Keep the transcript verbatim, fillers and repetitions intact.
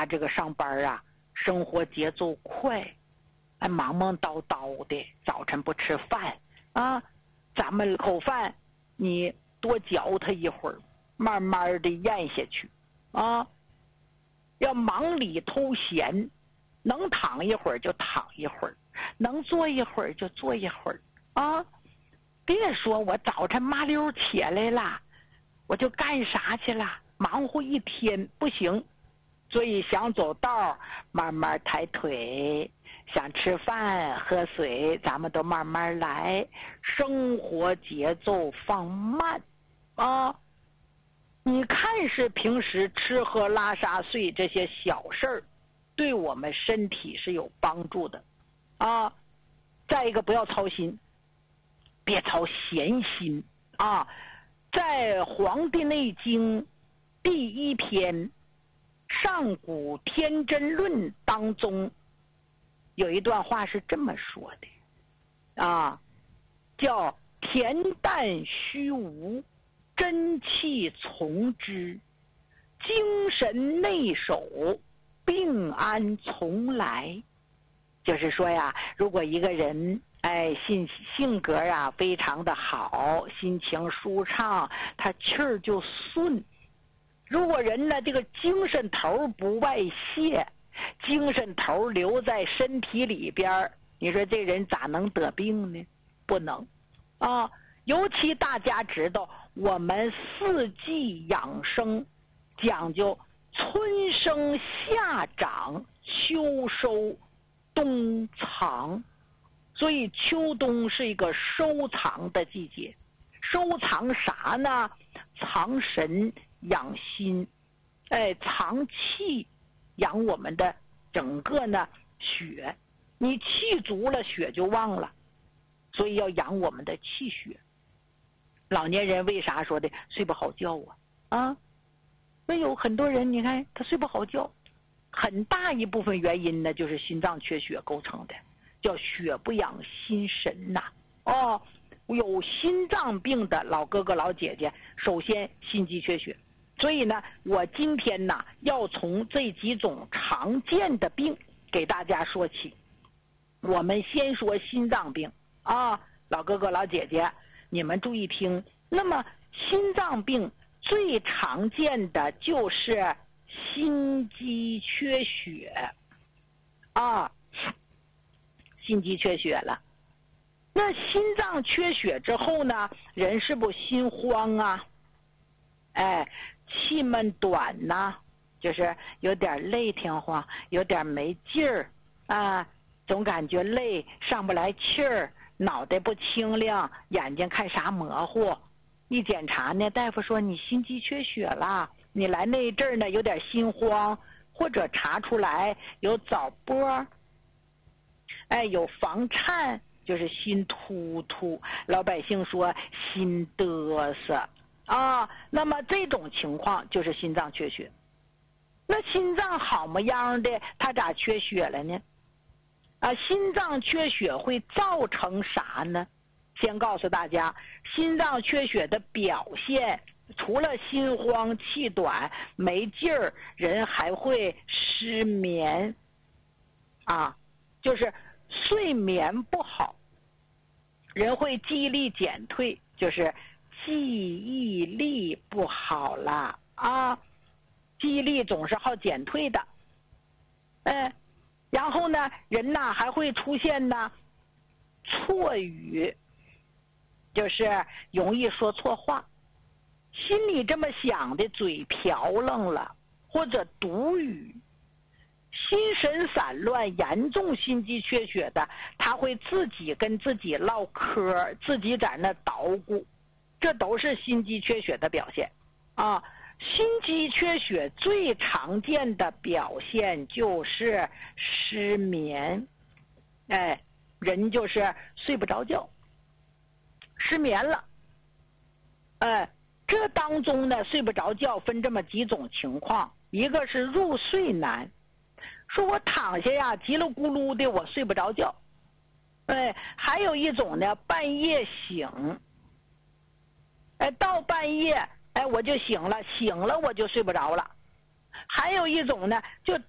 家这个上班啊，生活节奏快，哎，忙忙叨叨的，早晨不吃饭啊，咱们口饭你多嚼它一会儿，慢慢的咽下去啊。要忙里偷闲，能躺一会儿就躺一会儿，能坐一会儿就坐一会儿啊。别说我早晨麻溜起来了，我就干啥去了，忙活一天不行。所以想走道慢慢抬腿，想吃饭喝水咱们都慢慢来，生活节奏放慢啊。你看是平时吃喝拉撒睡这些小事儿，对我们身体是有帮助的啊。再一个不要操心，别操闲心啊。在《黄帝内经》第一篇上古天真论当中有一段话是这么说的啊，叫恬淡虚无，真气从之，精神内守，病安从来。就是说呀，如果一个人哎性性格啊非常的好，心情舒畅，他气儿就顺。如果人呢这个精神头不外泄，精神头留在身体里边，你说这人咋能得病呢？不能啊。尤其大家知道我们四季养生讲究春生夏长秋收冬藏，所以秋冬是一个收藏的季节。收藏啥呢？藏神养心，哎，藏气养我们的整个呢血，你气足了血就旺了，所以要养我们的气血。老年人为啥说的睡不好觉啊？啊，那有很多人你看他睡不好觉，很大一部分原因呢就是心脏缺血构成的，叫血不养心神呐、啊。哦，有心脏病的老哥哥老姐姐，首先心肌缺血。所以呢，我今天呢要从这几种常见的病给大家说起。我们先说心脏病啊，老哥哥老姐姐，你们注意听。那么心脏病最常见的就是心肌缺血啊，心肌缺血了。那心脏缺血之后呢，人是不心慌啊，哎，气闷短呐、啊，就是有点累挺慌，有点没劲儿啊，总感觉累，上不来气儿，脑袋不清亮，眼睛看啥模糊。一检查呢，大夫说你心肌缺血了，你来那一阵儿呢有点心慌，或者查出来有早搏，哎，有房颤，就是心突突，老百姓说心嘚瑟啊。那么这种情况就是心脏缺血。那心脏好模样的，它咋缺血了呢？啊，心脏缺血会造成啥呢？先告诉大家，心脏缺血的表现，除了心慌、气短、没劲儿，人还会失眠啊，就是睡眠不好，人会记忆力减退，就是记忆力不好了啊，记忆力总是好减退的，哎，然后呢，人呐还会出现呢错语，就是容易说错话，心里这么想的，嘴瓢楞了，或者读语，心神散乱，严重心肌缺血的，他会自己跟自己唠嗑，自己在那捣鼓，这都是心肌缺血的表现啊。心肌缺血最常见的表现就是失眠，哎，人就是睡不着觉，失眠了，哎，这当中呢，睡不着觉分这么几种情况，一个是入睡难，说我躺下呀，叽里咕噜的，我睡不着觉，哎，还有一种呢，半夜醒，哎，到半夜，哎，我就醒了，醒了我就睡不着了。还有一种呢，就